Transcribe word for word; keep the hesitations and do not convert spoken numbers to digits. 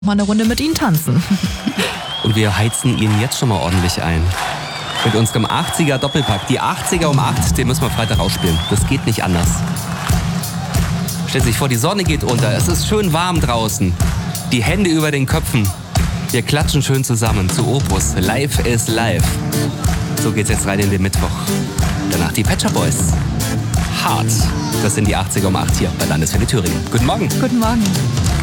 mal eine Runde mit Ihnen tanzen. Und wir heizen ihn jetzt schon mal ordentlich ein. Mit unserem achtziger Doppelpack. Die achtziger um acht, den müssen wir Freitag ausspielen. Das geht nicht anders. Stellt sich vor, die Sonne geht unter. Es ist schön warm draußen. Die Hände über den Köpfen. Wir klatschen schön zusammen zu Opus. Live is live. So geht's jetzt rein in den Mittwoch. Danach die Pet Shop Boys. Hart. Das sind die achtziger um acht hier bei Landeswelle Thüringen. Guten Morgen. Guten Morgen.